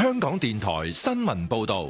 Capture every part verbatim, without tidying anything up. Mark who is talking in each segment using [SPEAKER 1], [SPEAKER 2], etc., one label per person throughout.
[SPEAKER 1] 香港電台新聞報道。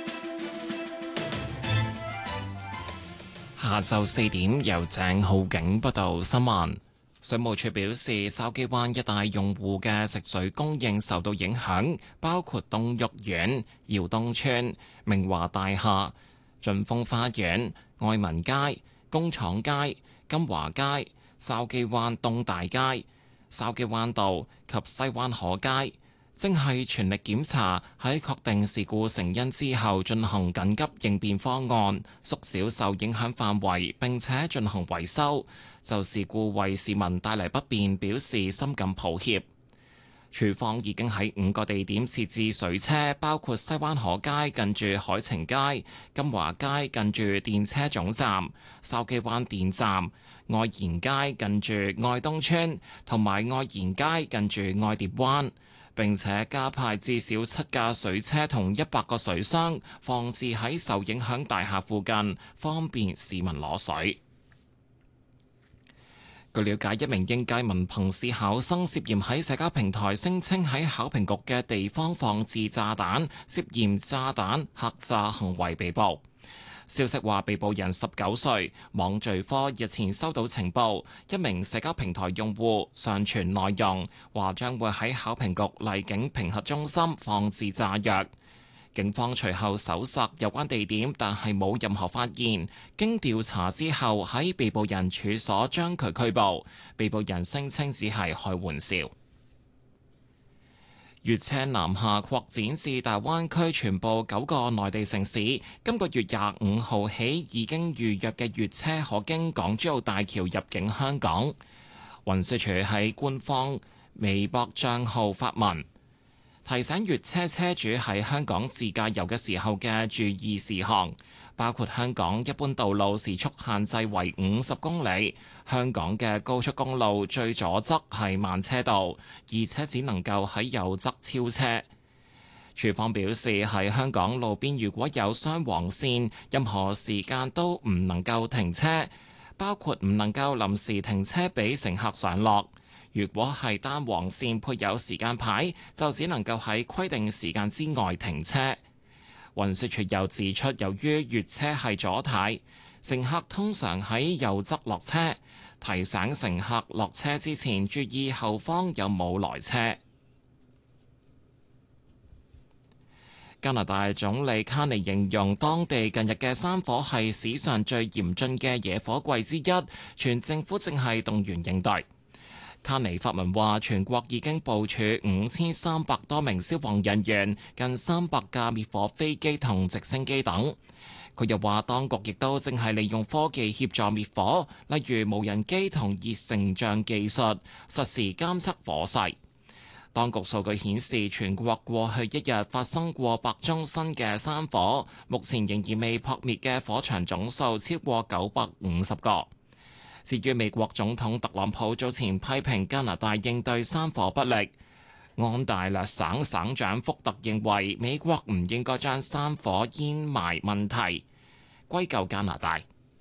[SPEAKER 2] 下晝四點，由鄭浩景報道新聞。水務署表示，筲箕灣一帶用戶嘅食水供應受到影響，包括東旭苑、耀東村、明華大廈、駿豐花園、愛民街、工廠街、金華街、筲箕灣東大街、筲箕灣道及西灣河街。正係全力檢查，喺確定事故成因之後，進行緊急應變方案，縮小受影響範圍，並且進行維修。就事故為市民帶嚟不便，表示深感抱歉。署方已經喺五個地點設置水車，包括西灣河街近住海晴街、金華街近住電車總站、筲箕灣電站、愛賢街近住愛東村同埋愛賢街近住愛蝶灣。並且加派至少七架水車同一百個水箱，放置喺受影響大廈附近，方便市民攞水。據了解，一名應屆文憑試考生涉嫌喺社交平台聲稱喺考評局嘅地方放置炸彈，涉嫌炸彈嚇詐行為被捕。消息話，被捕人十九歲，網罪科日前收到情報，一名社交平台用戶上傳內容，話將會喺考評局荔景評核中心放置炸藥。警方隨後搜索有關地點，但係冇任何發現。經調查之後，喺被捕人處所將佢拘捕。被捕人聲稱只係開玩笑。粵車南下擴展至大灣區全部九個內地城市，今個月廿五號起已經預約嘅粵車可經港珠澳大橋入境香港。運輸署喺官方微博帳號發文，提醒粵車車主喺香港自駕遊嘅時候嘅注意事項，包括香港一般道路時速限制為五十公里，香港嘅高速公路最左側係慢車道，而且只能夠喺右側超車。署方表示，喺香港路邊如果有雙黃線，任何時間都唔能夠停車，包括唔能夠臨時停車俾乘客上落。如果係單黃線配有時間牌，就只能夠喺規定時間之外停車。運輸署又指出，由於粵車係左軚，乘客通常喺右側落車，提醒乘客落車之前注意後方有冇來車。加拿大總理卡尼形容當地近日嘅山火係史上最嚴峻嘅野火季之一，全政府正係動員應對。卡尼發文話，全國已經部署五千三百多名消防人員、近三百架滅火飛機同直升機等。佢又話，當局亦都正係利用科技協助滅火，例如無人機同熱成像技術，實時監測火勢。當局數據顯示，全國過去一日發生過百宗新嘅山火，目前仍然未撲滅嘅火場總數超過九百五十個。至於美國總統特朗普早前批評加拿大應對山火不力，安大略省省長福特認為美國唔應該將山火煙霾問題歸咎加拿大。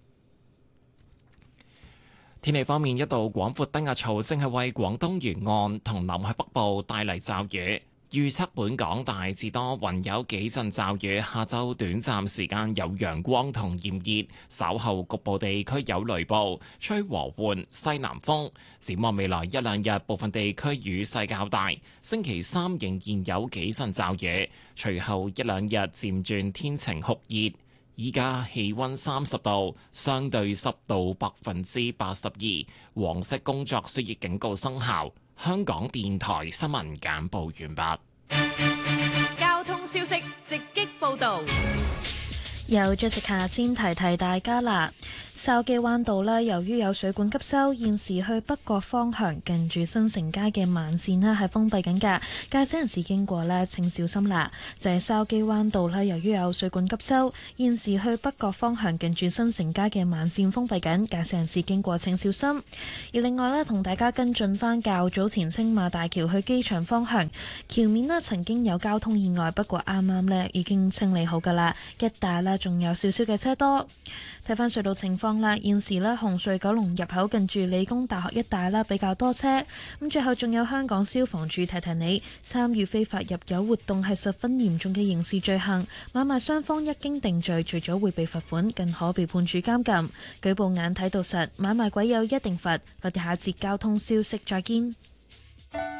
[SPEAKER 2] 天氣方面，一道廣闊低壓槽正係為廣東沿岸同南海北部帶嚟驟雨。預測本港大致多雲，有幾陣驟雨，下晝短暫時間有陽光同炎熱，稍後局部地區有雷暴，吹和緩西南風。展望未來一兩日，部分地區雨勢較大。星期三仍然有幾陣驟雨，隨後一兩日漸轉天晴酷熱。依家氣溫三十度，相對濕度百分之八十二，黃色工作暑熱警告生效。香港電台新聞簡報完畢。
[SPEAKER 3] 交通消息直擊報導。
[SPEAKER 4] 由 Jessica 先提提大家啦。筲箕灣道呢，由於有水管急修，現時去北角方向近住新城街嘅慢線呢係封閉緊㗎，駕駛人士經過呢請小心啦。就係筲箕灣道呢，由於有水管急修，現時去北角方向近住新城街嘅慢線封閉緊，駕駛人士經過請小心。而另外呢，同大家跟進返較早前青馬大橋去機場方向橋面呢曾經有交通意外，不過啱啱呢已經清理好㗎啦，一帶呢仲有少少嘅車多。睇返隧道情況。 況啦，現時呢，紅隧九龍入口近住理工大學一帶啦比較多車。咁最後仲有香港消防處提提你，參與非法入油活動係十分嚴重嘅刑事罪行，買賣雙方一經定罪，除咗會被罰款，更可被判處監禁。舉報眼睇到實，買賣鬼有一定罰。我哋下節交通消息再見。